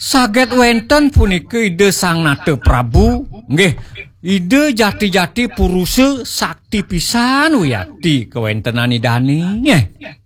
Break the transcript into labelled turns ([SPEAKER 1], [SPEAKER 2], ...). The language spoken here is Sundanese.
[SPEAKER 1] Saget wenten punika ide Sang Nate Prabu nggih ide jati-jati puruse sakti pisan wiyati kawentenan idane nggih.